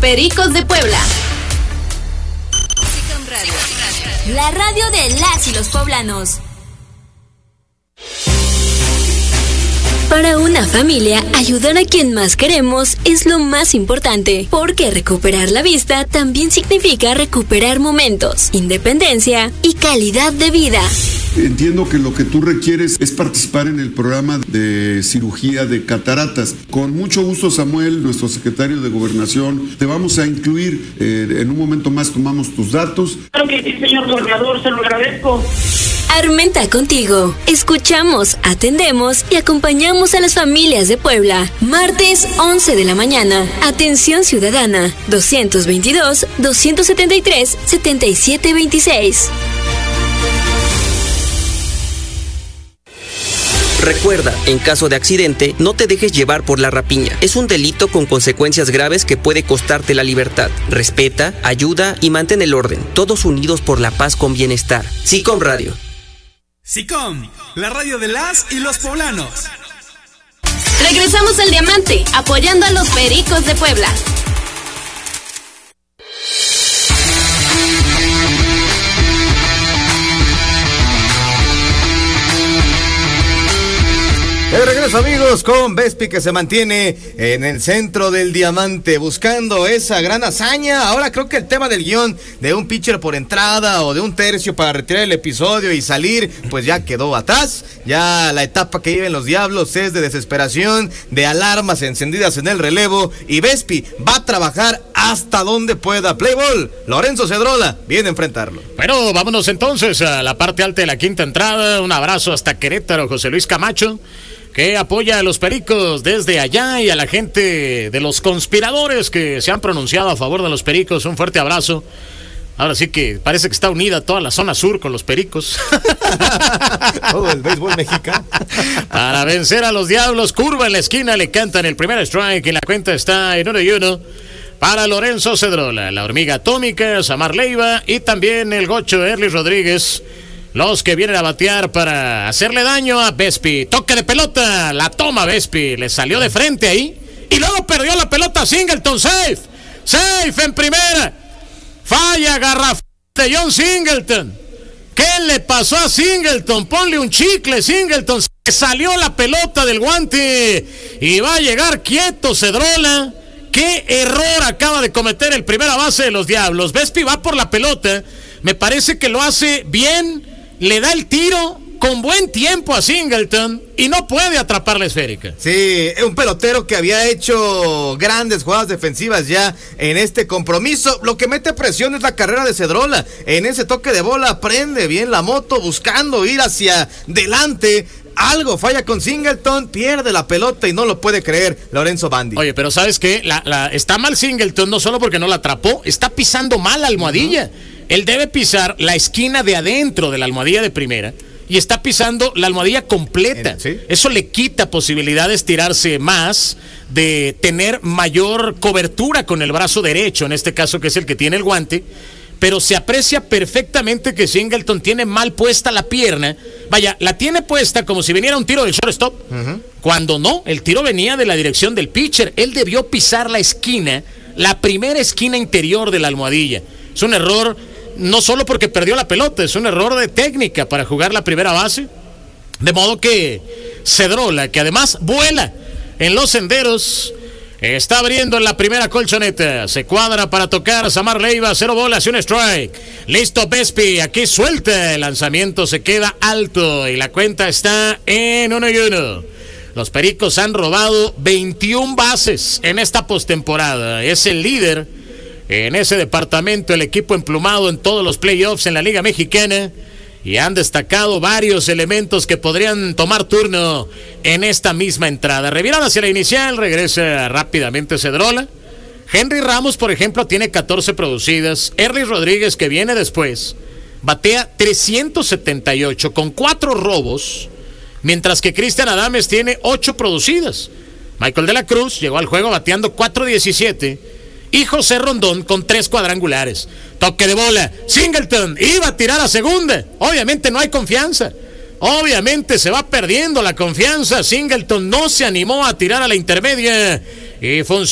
Pericos de Puebla. SICOM Radio, la radio de las y los poblanos. Para una familia, ayudar a quien más queremos es lo más importante, porque recuperar la vista también significa recuperar momentos, independencia y calidad de vida. Entiendo que lo que tú requieres es participar en el programa de cirugía de cataratas. Con mucho gusto, Samuel, nuestro secretario de Gobernación, te vamos a incluir. En un momento más tomamos tus datos. Claro que sí, señor gobernador, se lo agradezco. Armenta contigo. Escuchamos, atendemos y acompañamos a las familias de Puebla. Martes 11 de la mañana. Atención ciudadana 222-273-7726. Recuerda, en caso de accidente, no te dejes llevar por la rapiña. Es un delito con consecuencias graves que puede costarte la libertad. Respeta, ayuda y mantén el orden. Todos unidos por la paz con bienestar. SICOM Radio. SICOM, la radio de las y los poblanos. Regresamos al Diamante, apoyando a los Pericos de Puebla. De regreso, amigos, con Vespi, que se mantiene en el centro del Diamante buscando esa gran hazaña. Ahora creo que el tema del guión de un pitcher por entrada o de un tercio para retirar el episodio y salir, pues ya quedó atrás. Ya la etapa que viven los Diablos es de desesperación, de alarmas encendidas en el relevo, y Vespi va a trabajar hasta donde pueda. Play ball, Lorenzo Cedrola viene a enfrentarlo. Bueno, vámonos entonces a la parte alta de la quinta entrada. Un abrazo hasta Querétaro, José Luis Camacho, que apoya a los Pericos desde allá, y a la gente de los conspiradores que se han pronunciado a favor de los Pericos. Un fuerte abrazo. Ahora sí que parece que está unida toda la zona sur con los Pericos. Todo el béisbol mexicano. Para vencer a los Diablos, curva en la esquina, le cantan el primer strike y la cuenta está en 1-1 para Lorenzo Cedrola. La hormiga atómica, Samar Leiva y también el gocho Erlis Rodríguez, los que vienen a batear para hacerle daño a Vespi. Toque de pelota, la toma Vespi, le salió de frente ahí y luego perdió la pelota. Singleton, safe en primera. Falla garrafal de John Singleton. ¿Qué le pasó a Singleton? Ponle un chicle, Singleton. Se salió la pelota del guante y va a llegar quieto Cedrola. ¿Qué error acaba de cometer el primera base de los Diablos? Vespi va por la pelota, me parece que lo hace bien. Le da el tiro con buen tiempo a Singleton y no puede atrapar la esférica. Sí, un pelotero que había hecho grandes jugadas defensivas ya en este compromiso. Lo que mete presión es la carrera de Cedrola. En ese toque de bola prende bien la moto buscando ir hacia delante. Algo falla con Singleton, pierde la pelota y no lo puede creer Lorenzo Bandi. Oye, pero ¿sabes qué? Está mal Singleton, no solo porque no la atrapó, está pisando mal la almohadilla. Él debe pisar la esquina de adentro de la almohadilla de primera y está pisando la almohadilla completa. ¿Sí? Eso le quita posibilidad de estirarse más, de tener mayor cobertura con el brazo derecho, en este caso que es el que tiene el guante. Pero se aprecia perfectamente que Singleton tiene mal puesta la pierna. Vaya, la tiene puesta como si viniera un tiro del shortstop, cuando no, el tiro venía de la dirección del pitcher. Él debió pisar la esquina, la primera esquina interior de la almohadilla. Es un error, no solo porque perdió la pelota, es un error de técnica para jugar la primera base. De modo que Cedrola, que además vuela en los senderos, está abriendo en la primera colchoneta. Se cuadra para tocar Samar Leiva, 0 bolas y un strike. Listo Vespi, aquí suelta. El lanzamiento se queda alto y la cuenta está en 1-1. Los Pericos han robado 21 bases en esta postemporada. Es el líder en ese departamento, el equipo emplumado en todos los playoffs en la Liga Mexicana. Y han destacado varios elementos que podrían tomar turno en esta misma entrada. Revirada hacia la inicial, regresa rápidamente Cedrola. Henry Ramos, por ejemplo, tiene 14 producidas. Erlis Rodríguez, que viene después, batea 378 con 4 robos, mientras que Cristian Adames tiene 8 producidas. Michael de la Cruz llegó al juego bateando 4.17. Y José Rondón con 3 cuadrangulares. Toque de bola, Singleton iba a tirar a segunda. Obviamente no hay confianza. Obviamente se va perdiendo la confianza. Singleton no se animó a tirar a la intermedia y funciona.